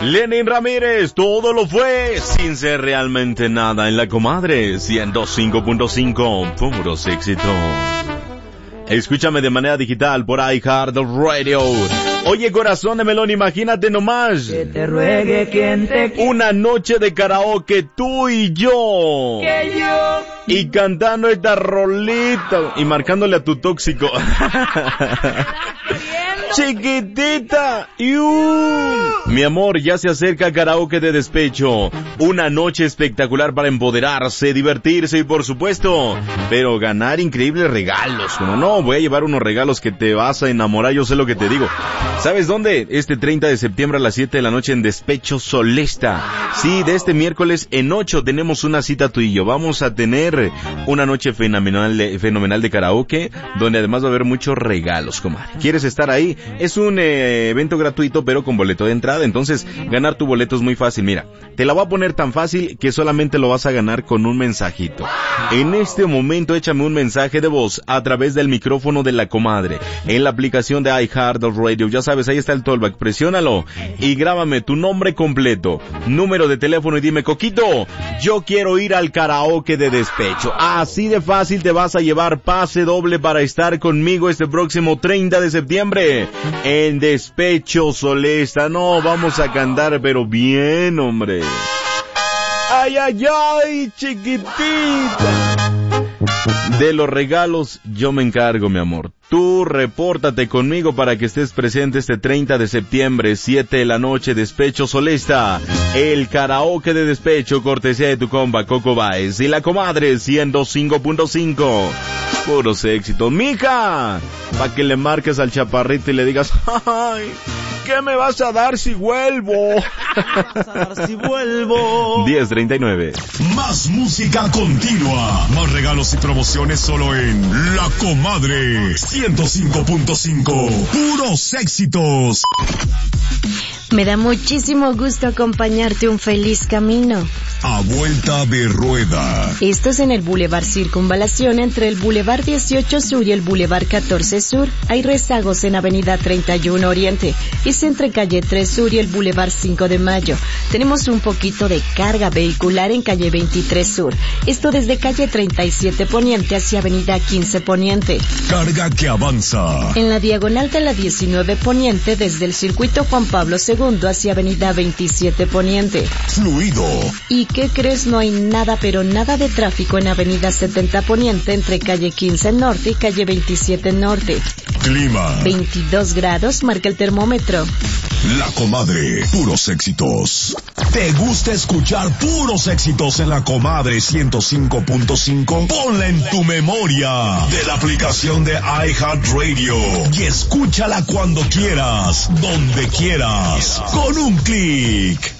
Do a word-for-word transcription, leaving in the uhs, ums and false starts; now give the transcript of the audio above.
Lenin Ramírez, todo lo fue sin ser realmente nada en la comadre. ciento cinco punto cinco, puros éxitos. Escúchame de manera digital por iHeartRadio. Oye, corazón de melón, imagínate nomás. Que te ruegue quien te quiera. Una noche de karaoke, tú y yo. Que yo. Y cantando esta rolita y marcándole a tu tóxico. Chiquitita. ¡Yu! Mi amor, ya se acerca karaoke de despecho. Una noche espectacular para empoderarse, divertirse y por supuesto, pero ganar increíbles regalos. Como no, voy a llevar unos regalos que te vas a enamorar, yo sé lo que te digo. ¿Sabes dónde? Este treinta de septiembre a las siete de la noche en Despecho Solesta. Sí, de este miércoles en ocho tenemos una cita tú y yo. Vamos a tener una noche fenomenal de, fenomenal de karaoke, donde además va a haber muchos regalos, comadre. ¿Quieres estar ahí? Es un eh, evento gratuito, pero con boleto de entrada. Entonces, ganar tu boleto es muy fácil. Mira, te la voy a poner tan fácil que solamente lo vas a ganar con un mensajito. En este momento, échame un mensaje de voz a través del micrófono de la comadre. En la aplicación de iHeartRadio, ya sabes, ahí está el tollback. Presiónalo y grábame tu nombre completo, número de teléfono y dime, Coquito, yo quiero ir al karaoke de despecho. Así de fácil te vas a llevar pase doble para estar conmigo este próximo treinta de septiembre en Despecho Solesta. No, vamos a cantar pero bien, hombre. Ay, ay, ay, chiquitita. De los regalos yo me encargo, mi amor. Tú repórtate conmigo para que estés presente este treinta de septiembre, siete de la noche, Despecho Solesta. El karaoke de despecho, cortesía de tu compa Coco Baez y la comadre ciento cinco punto cinco. Puros éxitos. Mija, pa' que le marques al chaparrito y le digas, ay, ¿qué me vas a dar si vuelvo? ¿Qué vas a dar si vuelvo? diez treinta y nueve. Más música continua. Más regalos y promociones solo en La Comadre ciento cinco punto cinco. Puros éxitos. Me da muchísimo gusto acompañarte. Un feliz camino. A vuelta de rueda. Esto es en el Boulevard Circunvalación entre el Boulevard dieciocho Sur y el Boulevard catorce Sur. Hay rezagos en Avenida treinta y uno Oriente. Es entre calle tres Sur y el Boulevard cinco de Mayo. Tenemos un poquito de carga vehicular en calle veintitrés Sur. Esto desde calle treinta y siete Poniente hacia Avenida quince Poniente. Carga que avanza. En la diagonal de la diecinueve Poniente desde el circuito Juan Pablo segundo hacia Avenida veintisiete Poniente. Fluido. ¿Y qué crees? No hay nada, pero nada de tráfico en Avenida setenta Poniente entre calle quince Norte y calle veintisiete Norte. Clima. veintidós grados marca el termómetro. La Comadre, puros éxitos. ¿Te gusta escuchar puros éxitos en La Comadre ciento cinco punto cinco? Ponla en tu memoria de la aplicación de iHeartRadio y escúchala cuando quieras, donde quieras, con un clic.